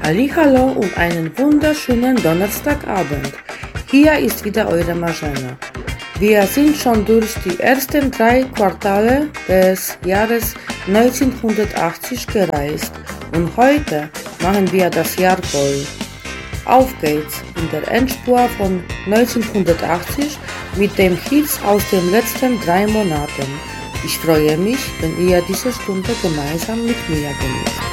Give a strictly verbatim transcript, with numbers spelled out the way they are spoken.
Hallihallo und einen wunderschönen Donnerstagabend. Hier ist wieder eure Marzena. Wir sind schon durch die ersten drei Quartale des Jahres neunzehnhundertachtzig gereist und heute machen wir das Jahr voll. Auf geht's in der Endspur von neunzehnhundertachtzig mit den Hits aus den letzten drei Monaten. Ich freue mich, wenn ihr diese Stunde gemeinsam mit mir genießt.